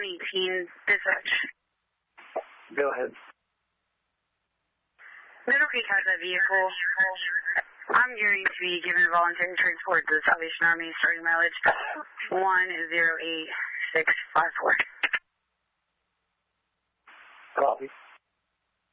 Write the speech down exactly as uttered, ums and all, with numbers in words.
eighteen, dispatch. Go ahead. Middle Creek has a vehicle. I'm gearing to be given voluntary transport to the Salvation Army, starting mileage one zero eight six five four.